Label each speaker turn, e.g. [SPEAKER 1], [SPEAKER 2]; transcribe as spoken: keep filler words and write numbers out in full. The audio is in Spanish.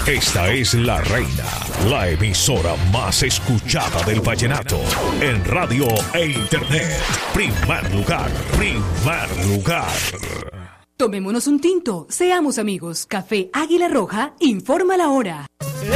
[SPEAKER 1] Esta es La Reina, la emisora más escuchada del vallenato en radio e internet. Primer lugar, primer lugar.
[SPEAKER 2] Tomémonos un tinto, seamos amigos. Café Águila Roja informa la hora.